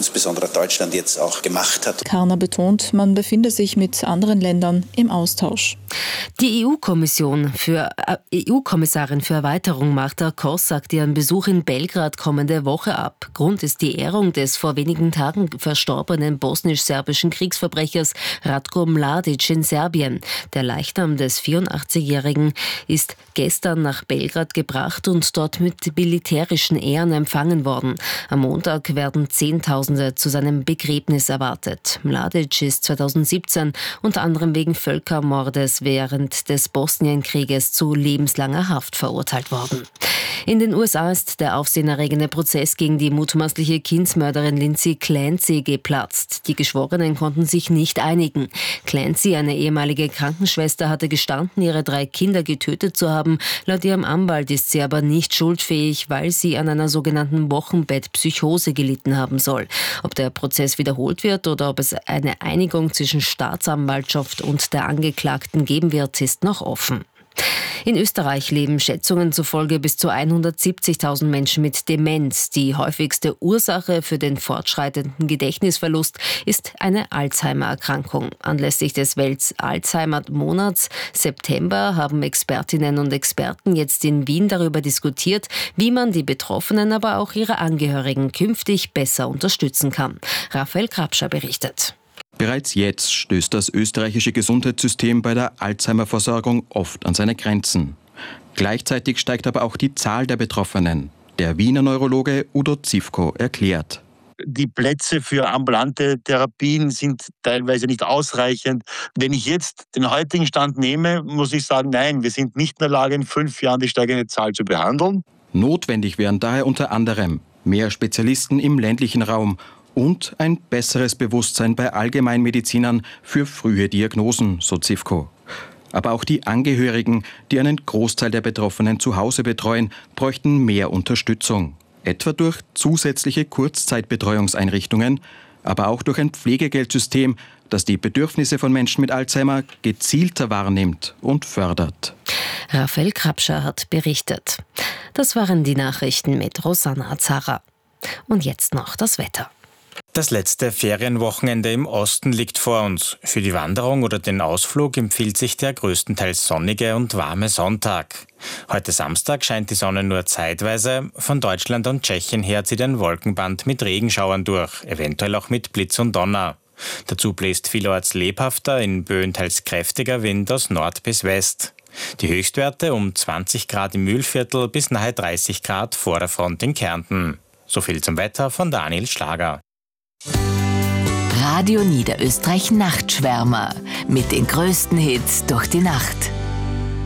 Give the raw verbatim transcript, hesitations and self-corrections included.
insbesondere Deutschland jetzt auch gemacht hat. Karner betont, man befinde sich mit anderen Ländern im Austausch. Die E U-Kommission für, äh, E U-Kommissarin für Erweiterung Marta Koss sagt ihren Besuch in Belgrad kommende Woche ab. Grund ist die Ehrung des vor wenigen Tagen verstorbenen bosnisch-serbischen Kriegsverbrechers Ratko Mladic in Serbien. Der Leichnam des vierundachtzigjährigen ist gestern nach Belgrad gebracht und dort mit militärischen Ehren empfangen worden. Am Montag werden Zehntausende zu seinem Begräbnis erwartet. Mladic ist zweitausendsiebzehn unter anderem wegen Völkermordes während des Bosnienkrieges zu lebenslanger Haft verurteilt worden. In den U S A ist der aufsehenerregende Prozess gegen die mutmaßliche Kindsmörderin Lindsay Clancy geplatzt. Die Geschworenen konnten sich nicht einigen. Clancy, eine ehemalige Krankenschwester, hatte gestanden, ihre drei Kinder getötet zu haben. Laut ihrem Anwalt ist sie aber nicht schuldfähig, weil sie an einer sogenannten Wochenbettpsychose gelitten haben soll. Ob der Prozess wiederholt wird oder ob es eine Einigung zwischen Staatsanwaltschaft und der Angeklagten geben wird, ist noch offen. In Österreich leben Schätzungen zufolge bis zu hundertsiebzigtausend Menschen mit Demenz. Die häufigste Ursache für den fortschreitenden Gedächtnisverlust ist eine Alzheimer-Erkrankung. Anlässlich des Welt-Alzheimer-Monats September haben Expertinnen und Experten jetzt in Wien darüber diskutiert, wie man die Betroffenen, aber auch ihre Angehörigen künftig besser unterstützen kann. Raphael Krapscher berichtet. Bereits jetzt stößt das österreichische Gesundheitssystem bei der Alzheimer-Versorgung oft an seine Grenzen. Gleichzeitig steigt aber auch die Zahl der Betroffenen. Der Wiener Neurologe Udo Zivko erklärt. Die Plätze für ambulante Therapien sind teilweise nicht ausreichend. Wenn ich jetzt den heutigen Stand nehme, muss ich sagen, nein, wir sind nicht in der Lage, in fünf Jahren die steigende Zahl zu behandeln. Notwendig wären daher unter anderem mehr Spezialisten im ländlichen Raum und ein besseres Bewusstsein bei Allgemeinmedizinern für frühe Diagnosen, so Zivko. Aber auch die Angehörigen, die einen Großteil der Betroffenen zu Hause betreuen, bräuchten mehr Unterstützung. Etwa durch zusätzliche Kurzzeitbetreuungseinrichtungen, aber auch durch ein Pflegegeldsystem, das die Bedürfnisse von Menschen mit Alzheimer gezielter wahrnimmt und fördert. Raphael Krapscher hat berichtet. Das waren die Nachrichten mit Rosanna Azara. Und jetzt noch das Wetter. Das letzte Ferienwochenende im Osten liegt vor uns. Für die Wanderung oder den Ausflug empfiehlt sich der größtenteils sonnige und warme Sonntag. Heute Samstag scheint die Sonne nur zeitweise. Von Deutschland und Tschechien her zieht ein Wolkenband mit Regenschauern durch, eventuell auch mit Blitz und Donner. Dazu bläst vielorts lebhafter, in Böen teils kräftiger Wind aus Nord bis West. Die Höchstwerte um zwanzig Grad im Mühlviertel bis nahe dreißig Grad vor der Front in Kärnten. So viel zum Wetter von Daniel Schlager. Radio Niederösterreich Nachtschwärmer mit den größten Hits durch die Nacht.